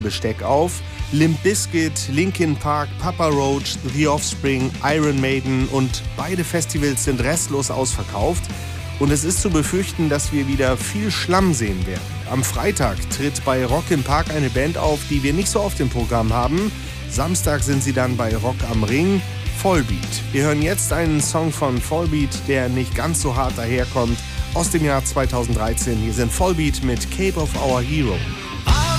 Besteck auf. Limp Bizkit, Linkin Park, Papa Roach, The Offspring, Iron Maiden und beide Festivals sind restlos ausverkauft. Und es ist zu befürchten, dass wir wieder viel Schlamm sehen werden. Am Freitag tritt bei Rock im Park eine Band auf, die wir nicht so oft im Programm haben. Samstag sind sie dann bei Rock am Ring. Volbeat. Wir hören jetzt einen Song von Volbeat, der nicht ganz so hart daherkommt, aus dem Jahr 2013. Hier sind Volbeat mit Cape of Our Hero.